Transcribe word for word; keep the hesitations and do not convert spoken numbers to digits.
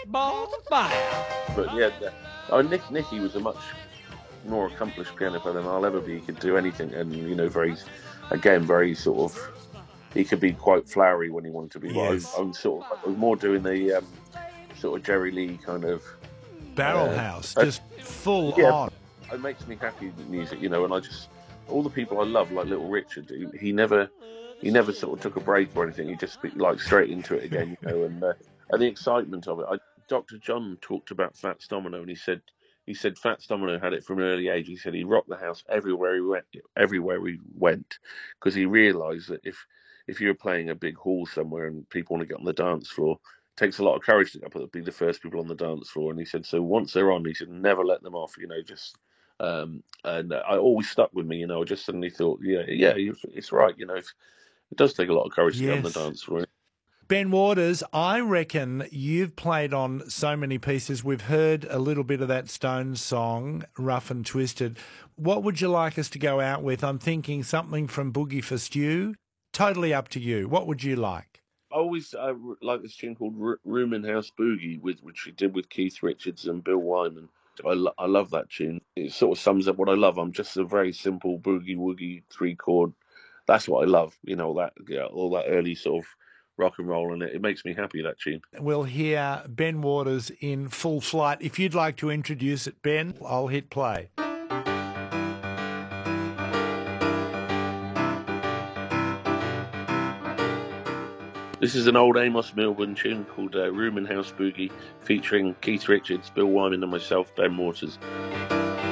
Balls of Fire. But yeah, the, oh, Nick, Nicky was a much more accomplished piano player than I'll ever be. He could do anything, and you know, very, again, very sort of. He could be quite flowery when he wanted to be. Yes. But I, I'm sort of, I was more doing the um, sort of Jerry Lee kind of Barrel uh, House, uh, just full yeah, on. It makes me happy, the music, you know. And I just all the people I love, like Little Richard, he, he never, he never sort of took a break or anything. He just like straight into it again, you know. And uh, and the excitement of it. I, Doctor John talked about Fats Domino, and he said. He said Fats Domino had it from an early age. He said he rocked the house everywhere he went, everywhere we went, because he realised that if if you're playing a big hall somewhere and people want to get on the dance floor, it takes a lot of courage to go, be the first people on the dance floor. And he said, so once they're on, he said, never let them off. You know, just um, and I always stuck with me. You know, I just suddenly thought, yeah, yeah, it's right. You know, it does take a lot of courage to get on the Yes. dance floor. Ben Waters, I reckon you've played on so many pieces. We've heard a little bit of that Stones song, Rough and Twisted. What would you like us to go out with? I'm thinking something from Boogie for Stew. Totally up to you. What would you like? I always uh, like this tune called R- Room and House Boogie, with which he did with Keith Richards and Bill Wyman. I, lo- I love that tune. It sort of sums up what I love. I'm just a very simple boogie woogie three chord. That's what I love. You know, that yeah, all that early sort of rock and roll, and it, it makes me happy, that tune. We'll hear Ben Waters in full flight. If you'd like to introduce it, Ben, I'll hit play. This is an old Amos Milburn tune called uh, Room and House Boogie, featuring Keith Richards, Bill Wyman and myself, Ben Waters.